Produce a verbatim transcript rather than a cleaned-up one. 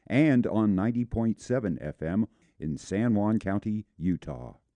and on ninety point seven F M in San Juan County, Utah.